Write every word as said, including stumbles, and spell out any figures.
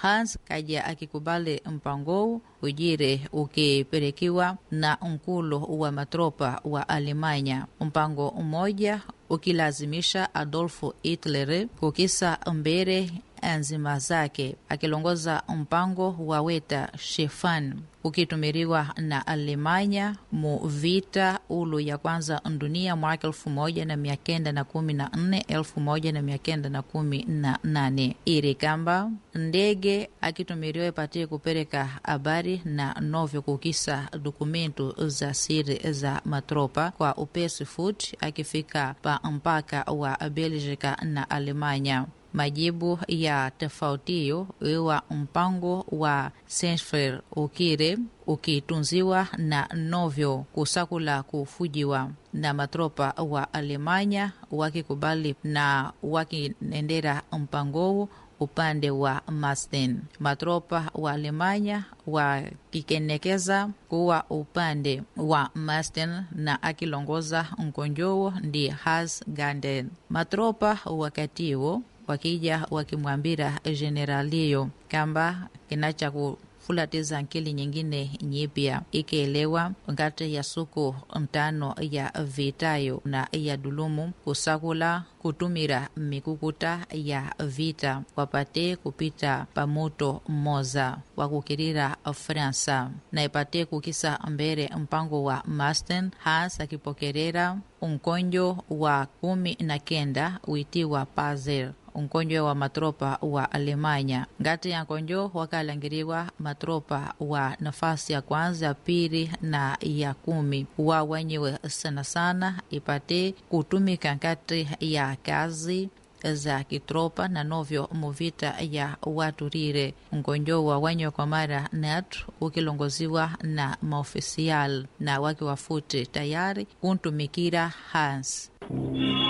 Hans kaja akikubali mpango ujire ukipelekiwa na nkulu wa matropa wa Alemanya. Mpango mmoja ukilazimisha Adolfo Hitler kukisa mbele enzima zake, akilongoza mpango wa Weta Stefan ukitumiriwa na Alemanya mu vita ulu ya kwanza dunia mwaka elfu moja na mia kenda na kumi na nne elfu moja na mia kenda na kumi na nane iri kamba ndege akitumiriwa ipate kupeleka habari na novyo kukisa dokumentu za siri za matropa kwa upesi foot akifika pa mpaka wa Belgica na Alemanya. Majibu ya tofautiyo iwa mpango wa Saint-Fer ukire ukitunziwa na novyo kusakula kufujiwa na matropa wa Alemanya wakikubali na wakinendera mpango upande wa Masten. Matropa wa Alemanya wakikenekeza kuwa upande wa Masten na akilongoza mkonjowo ndi Hans Ganden. Matropa wakatiwo wakija wakimwambira generalio kamba kinacha kufulatiza nkili nyingine nyipya ikielewa ngati ya suku ntano ya vitayo na ya dulumu kusakula kutumira mikukuta ya vita wapate kupita pamoto mmoza wakukirira Fransa na ipate kukisa mbere mpango wa Masten. Hans akipokerera unkonjo wa kumi na kenda uitiwa Pazer, unkonjo wa matropa wa Alemanya. Ngati ya nkonjo wakalangiriwa matropa wa nafasi ya kwanza, pili na ya kumi wa wenyewe sana sana ipate kutumika ngati ya kazi za kitropa na novyo muvita ya watu rire. Nkonjo wa wenyewe kwa mara net ukilongoziwa na maofisial na waki wafute tayari kuntumikira Hans.